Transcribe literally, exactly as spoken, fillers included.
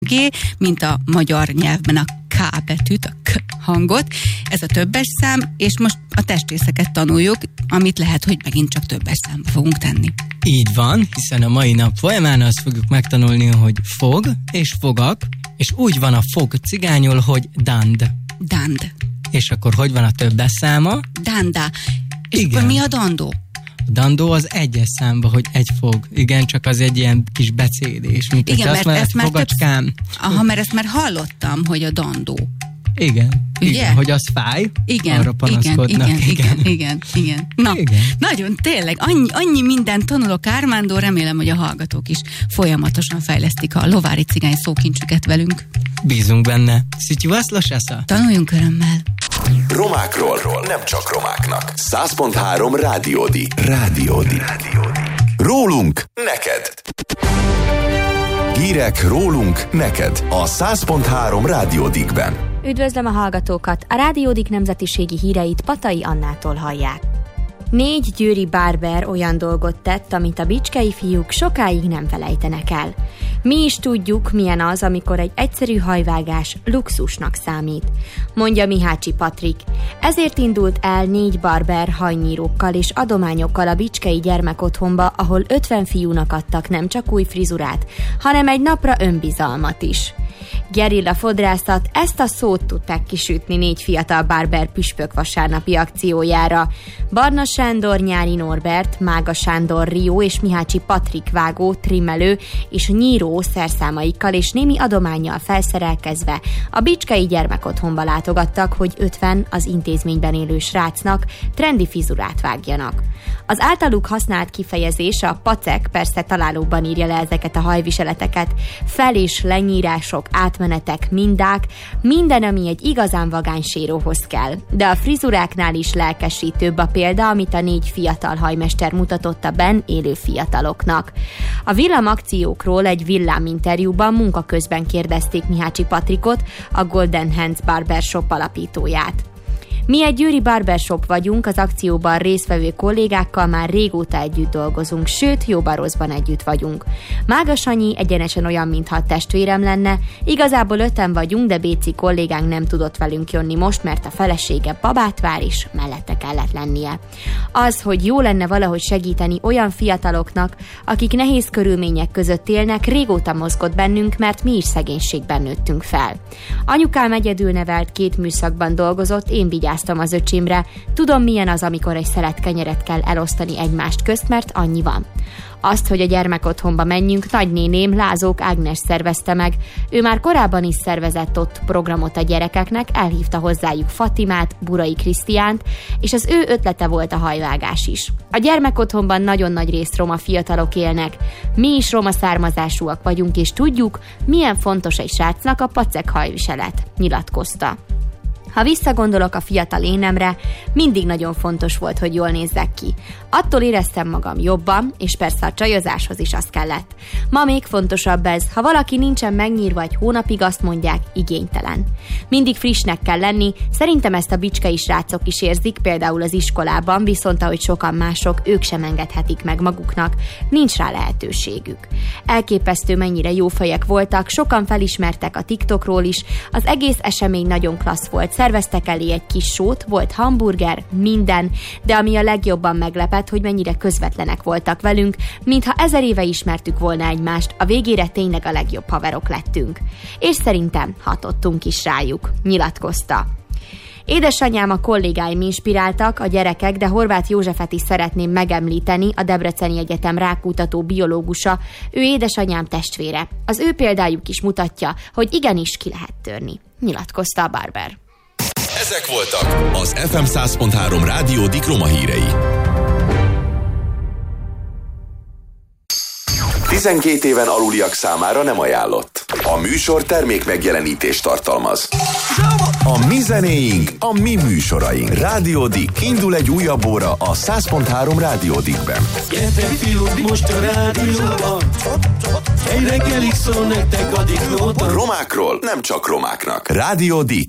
G, mint a magyar nyelvben a K betűt, a K hangot. Ez a többes szám, és most a testrészeket tanuljuk, amit lehet, hogy megint csak többes számba fogunk tenni. Így van, hiszen a mai nap folyamán azt fogjuk megtanulni, hogy fog és fogak, és úgy van a fog cigányul, hogy dand. Dand. És akkor hogy van a többes száma? Danda. És Igen. akkor mi a dandó? A dandó az egyes számba, hogy egy fog. Igen, csak az egy ilyen kis becédés. Mint Igen, mert mondod, ezt már fogacskám. több... Aha, mert ezt már hallottam, hogy a dandó. Igen. Ugye? Igen, hogy az fáj, igen, arra panaszkodnak. Igen, igen, igen, igen, igen. Na, igen. Nagyon, tényleg, annyi, annyi mindent tanulok, Ármándó, remélem, hogy a hallgatók is folyamatosan fejlesztik a lovári cigány szókincsüket velünk. Bízunk benne. Szitjuászlos esza? Tanuljunk örömmel. Romákról, nem csak romáknak. száz pont három Rádiódi. Rádiódi. Rólunk neked. Hírek rólunk neked a száz pont három Rádiódikben. Üdvözlöm a hallgatókat! A Rádiódik nemzetiségi híreit Patai Annától hallják. Négy győri bárber olyan dolgot tett, amit a bicskei fiúk sokáig nem felejtenek el. Mi is tudjuk, milyen az, amikor egy egyszerű hajvágás luxusnak számít, mondja Mihácsi Patrik. Ezért indult el négy barber hajnyírókkal és adományokkal a bicskei gyermekotthonba, ahol ötven fiúnak adtak nem csak új frizurát, hanem egy napra önbizalmat is. Gerilla fodrászat, ezt a szót tudták kisütni négy fiatal barber püspök vasárnapi akciójára. Barna Sándor, Nyári Norbert, Mága Sándor Rio és Mihácsi Patrik vágó, trimmelő és nyíró szerszámaikkal és némi adománnyal felszerelkezve a bicskei gyermekotthonba látogattak, hogy ötven az intézményben élő srácnak trendi frizurát vágjanak. Az általuk használt kifejezés, a pacek, persze találóban írja le ezeket a hajviseleteket, fel- és lenyírások, átmenetek, mindák, minden, ami egy igazán vagány séróhoz kell. De a frizuráknál is lelkesítőbb a példa, amit a négy fiatal hajmester mutatott a benn élő fiataloknak. A villamakciókról egy villáminterjúban munka közben kérdezték Mihácsi Patrikot, a Golden Hands Barbershop alapítóját. Mi egy győri barbershop vagyunk, az akcióban résztvevő kollégákkal már régóta együtt dolgozunk, sőt, jóban rosszban együtt vagyunk. Mága Sanyi egyenesen olyan, mintha a testvérem lenne, igazából öten vagyunk, de Béci kollégánk nem tudott velünk jönni most, mert a felesége babát vár is, mellette kellett lennie. Az, hogy jó lenne valahogy segíteni olyan fiataloknak, akik nehéz körülmények között élnek, régóta mozgott bennünk, mert mi is szegénységben nőttünk fel. Anyukám egyedül nevelt, két műszakban dolgozott, én vigyáztam az öcsémre. Tudom, milyen az, amikor egy szelet kenyeret kell elosztani egymást közt, mert annyi van. Azt, hogy a gyermekotthonba menjünk, nagynéném Lázók Ágnes szervezte meg. Ő már korábban is szervezett ott programot a gyerekeknek, elhívta hozzájuk Fatimát, Burai Krisztiánt, és az ő ötlete volt a hajvágás is. A gyermekotthonban nagyon nagy részt roma fiatalok élnek. Mi is roma származásúak vagyunk, és tudjuk, milyen fontos egy srácnak a pacek hajviselet, nyilatkozta. Ha visszagondolok a fiatal énemre, mindig nagyon fontos volt, hogy jól nézzek ki. Attól éreztem magam jobban, és persze a csajozáshoz is az kellett. Ma még fontosabb ez, ha valaki nincsen megnyírva egy hónapig, azt mondják, igénytelen. Mindig frissnek kell lenni, szerintem ezt a bicskei srácok is érzik, például az iskolában, viszont ahogy sokan mások, ők sem engedhetik meg maguknak, nincs rá lehetőségük. Elképesztő, mennyire jó fejek voltak, sokan felismertek a TikTokról is, az egész esemény nagyon klassz volt. Szerveztek elé egy kis sót, volt hamburger, minden, de ami a legjobban meglepett, hogy mennyire közvetlenek voltak velünk, mintha ezer éve ismertük volna egymást, a végére tényleg a legjobb haverok lettünk. És szerintem hatottunk is rájuk, nyilatkozta. Édesanyám, a kollégáim inspiráltak, a gyerekek, de Horváth Józsefet is szeretném megemlíteni, a Debreceni Egyetem rákutató biológusa, ő édesanyám testvére. Az ő példájuk is mutatja, hogy igenis ki lehet törni, nyilatkozta a barber. Ezek voltak az ef em száz pont három Rádiódik roma hírei. tizenkét éven aluliak számára nem ajánlott. A műsor termék megjelenítést tartalmaz. A mi zenéink, a mi műsoraink. Rádiódik, indul egy újabb óra a száz pont három Rádiódikben. Gyertek fiúk, most a rádióban, egy reggelig szól nektek a diklóban. Romákról, nem csak romáknak. Rádiódik.